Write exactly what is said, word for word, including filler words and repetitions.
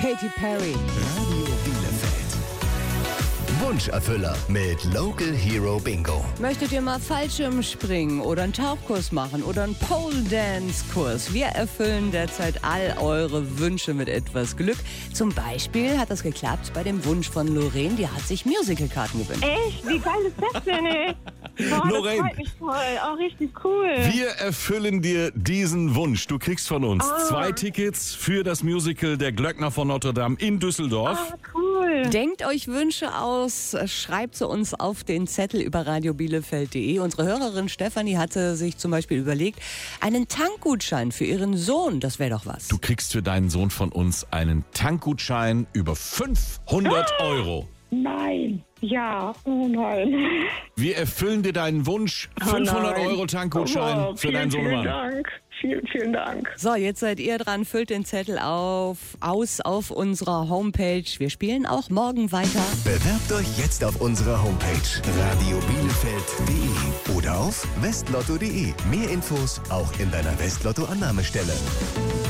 Katy Perry. Radio Bielefeld. Wunscherfüller mit Local Hero Bingo. Möchtet ihr mal Fallschirmspringen oder einen Tauchkurs machen oder einen Pole-Dance-Kurs? Wir erfüllen derzeit all eure Wünsche mit etwas Glück. Zum Beispiel hat das geklappt bei dem Wunsch von Lorraine. Die hat sich Musicalkarten gewünscht. Echt? Wie geil ist das denn, ey? Boah, Lorraine. das freut mich voll. Auch richtig cool. Wir erfüllen dir diesen Wunsch. Du kriegst von uns Ah. zwei Tickets für das Musical Der Glöckner von Notre Dame in Düsseldorf. Ah, cool. Denkt euch Wünsche aus, schreibt sie uns auf den Zettel über radio bielefeld punkt de. Unsere Hörerin Stefanie hatte sich zum Beispiel überlegt, einen Tankgutschein für ihren Sohn, das wäre doch was. Du kriegst für deinen Sohn von uns einen Tankgutschein über fünfhundert Euro. Nein. Ja. Oh nein. Wir erfüllen dir deinen Wunsch. Oh fünfhundert nein. Euro Tankgutschein Oh, für deinen vielen, Sohnemann. Vielen Dank. Vielen, vielen Dank. So, jetzt seid ihr dran, füllt den Zettel auf, aus auf unserer Homepage. Wir spielen auch morgen weiter. Bewerbt euch jetzt auf unserer Homepage radio bielefeld punkt de oder auf westlotto punkt de. Mehr Infos auch in deiner Westlotto-Annahmestelle.